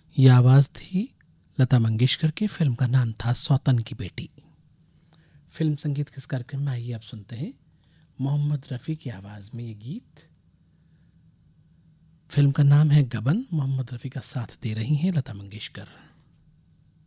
ये आवाज़ थी लता मंगेशकर की। फिल्म का नाम था सौतन की बेटी। फिल्म संगीत किस कार्यक्रम में, आइए आप सुनते हैं मोहम्मद रफ़ी की आवाज़ में ये गीत। फिल्म का नाम है गबन। मोहम्मद रफ़ी का साथ दे रही हैं लता मंगेशकर।